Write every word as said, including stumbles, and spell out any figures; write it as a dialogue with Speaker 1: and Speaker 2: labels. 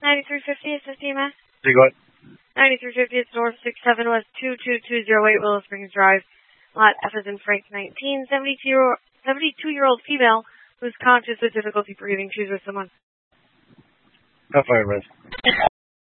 Speaker 1: ninety-three fifty, is this D M S?
Speaker 2: You go ahead.
Speaker 1: ninety-three fifty, it's North six seven West two two two zero eight Willow Springs Drive. Lot F is in Frank nineteen, seventy-two-year-old female who's conscious with difficulty breathing. She's with someone.
Speaker 2: How far, Res?